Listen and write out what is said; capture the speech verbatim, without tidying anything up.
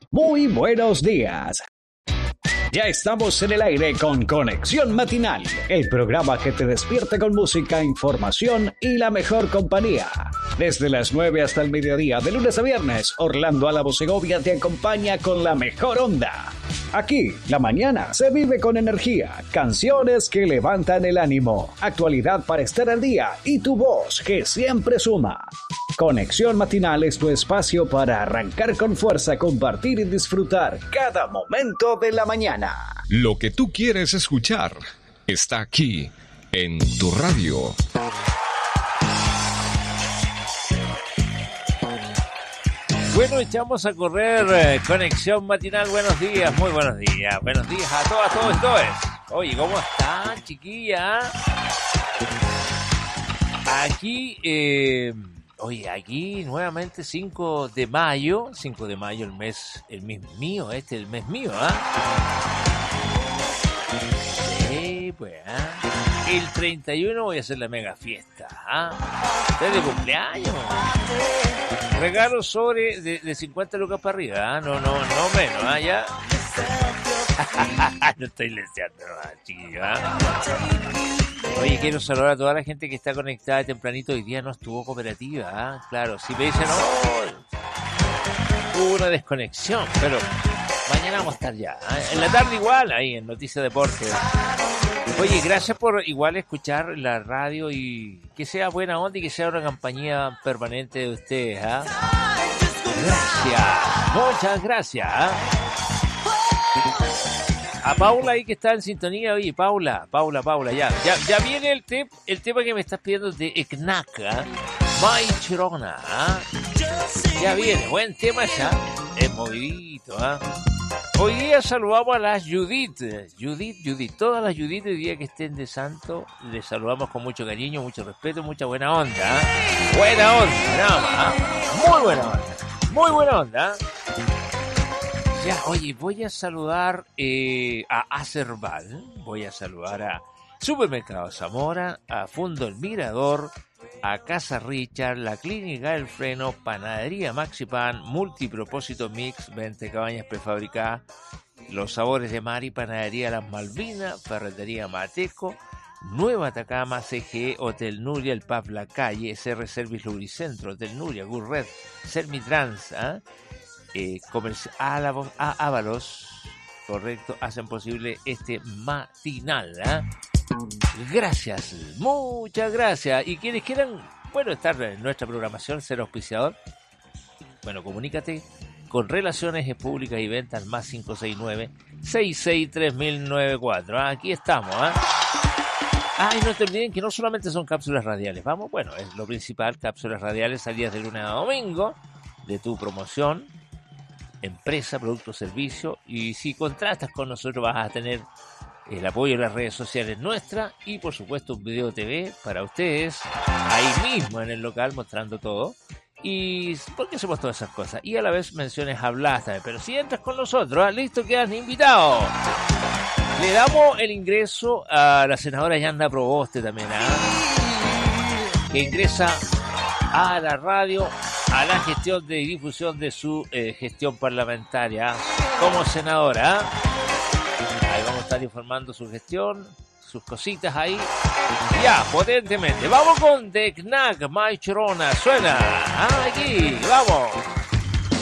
Muy buenos días. Ya estamos en el aire con Conexión Matinal, el programa que te despierta con música, información y la mejor compañía. Desde las nueve hasta el mediodía, de lunes a viernes, Orlando Álamo Segovia te acompaña con la mejor onda. Aquí, la mañana se vive con energía, canciones que levantan el ánimo, actualidad para estar al día y tu voz que siempre suma. Conexión Matinal es tu espacio para arrancar con fuerza, compartir y disfrutar cada momento de la mañana. Lo que tú quieres escuchar está aquí en tu radio. Bueno, echamos a correr eh, Conexión Matinal. Buenos días, muy buenos días. Buenos días a todas, todos y todes. Oye, ¿cómo están, chiquilla? Aquí, eh, oye, aquí nuevamente cinco de mayo. cinco de mayo, el mes, el mes mío, este, el mes mío, ¿ah? Sí, pues, ¿ah? El treinta y uno voy a hacer la mega fiesta, ¿ah? ¿Estás de cumpleaños? Regalo sobre de, de cincuenta lucas para arriba, ¿eh? no, no, no menos, ¿eh? Ya. No estoy leseando, ¿eh, chiquillo? ¿eh? Oye, quiero saludar a toda la gente que está conectada tempranito. Hoy día no estuvo cooperativa, ¿eh? Claro, si me dicen, no, hubo una desconexión, pero mañana vamos a estar ya, ¿eh? En la tarde igual, ahí en Noticias Deportes. Oye, gracias por igual escuchar la radio y que sea buena onda y que sea una compañía permanente de ustedes, ¿ah? ¿eh? Gracias, muchas gracias. ¿eh? A Paula ahí que está en sintonía, oye, Paula, Paula, Paula, ya, ya, ya viene el, te- el tema que me estás pidiendo de Eknaka, Maichirona, ¿eh? Ya viene, buen tema ya, es movidito, ¿ah? ¿eh? Hoy día saludamos a las Judith, Judith, Judith, todas las Judith hoy día que estén de santo, les saludamos con mucho cariño, mucho respeto, mucha buena onda, ¿eh? Buena onda, nada más, ¿eh? Muy buena onda, muy buena onda. ¿eh? Ya, oye, voy a saludar eh, a Acerval, voy a saludar a Supermercado Zamora, a Fundo El Mirador, a Casa Richard, la Clínica del Freno, Panadería Maxipan, Multipropósito Mix, veinte cabañas prefabricadas, Los Sabores de Mari, Panadería Las Malvinas, Ferretería Mateco, Nueva Atacama, C G E, Hotel Nuria, el Pub La Calle, S R Service Lubricentro, Hotel Nuria, Gurred, Servitrans, ¿eh? eh, Comercio Ávalos, Ávalos, correcto, hacen posible este matinal, ¿eh? Gracias, muchas gracias. Y quienes quieran, bueno, estar en nuestra programación, ser auspiciador, bueno, comunícate con Relaciones Públicas y Ventas más cinco seis nueve, seis seis tres cero cero nueve cuatro. ¿eh? Aquí estamos, ¿eh? Ah, y no te olviden que no solamente son cápsulas radiales, vamos, bueno, es lo principal, cápsulas radiales salidas de lunes a domingo, de tu promoción, empresa, producto, servicio, y si contratas con nosotros vas a tener el apoyo de las redes sociales nuestras y por supuesto un video T V para ustedes ahí mismo en el local mostrando todo y porque hacemos todas esas cosas y a la vez menciones habladas también. Pero si entras con nosotros, ¿eh? Listo, quedas invitado. Le damos el ingreso a la senadora Yanda Proboste también, ¿eh? Que ingresa a la radio a la gestión de difusión de su eh, gestión parlamentaria como senadora, ¿eh? Ahí vamos a estar informando su gestión, sus cositas ahí. Ya, potentemente. Vamos con The Knack, My Chirona. Suena. Ah, aquí, vamos.